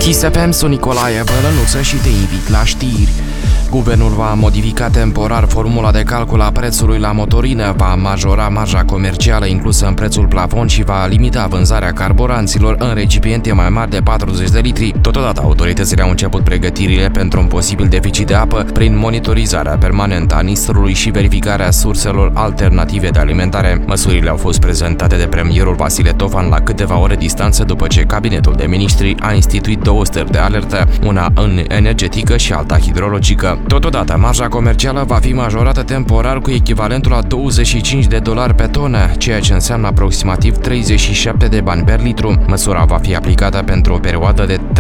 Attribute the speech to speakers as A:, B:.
A: Kiss FM, sunt Nicolae Bălănuță și te invit la știri. Guvernul va modifica temporar formula de calcul a prețului la motorină, va majora marja comercială inclusă în prețul plafon și va limita vânzarea carburanților în recipiente mai mari de 40 de litri. Totodată, autoritățile au început pregătirile pentru un posibil deficit de apă prin monitorizarea permanentă a nistrului și verificarea surselor alternative de alimentare. Măsurile au fost prezentate de premierul Vasile Tofan la câteva ore distanță după ce cabinetul de ministri a instituit două stări de alertă, una în energetică și alta hidrologică. Totodată, marja comercială va fi majorată temporar cu echivalentul la $25 pe tonă, ceea ce înseamnă aproximativ 37 de bani per litru. Măsura va fi aplicată pentru o perioadă de